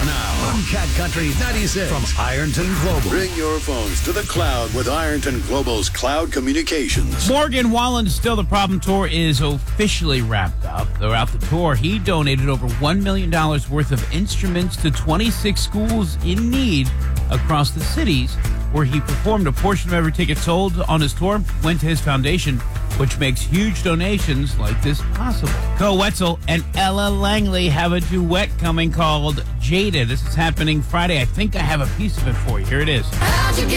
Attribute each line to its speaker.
Speaker 1: Now, on Cat Country 96 from Ironton Global. Bring your phones to the cloud with Ironton Global's Cloud Communications.
Speaker 2: Morgan Wallen's Still the Problem tour is officially wrapped up. Throughout the tour, he donated over $1 million worth of instruments to 26 schools in need across the cities where he performed. A portion of every ticket sold on his tour went to his foundation, which makes huge donations like this possible. Co Wetzel and Ella Langley have a duet coming called Jaded. This is happening Friday. I think I have a piece of it for you. Here it is.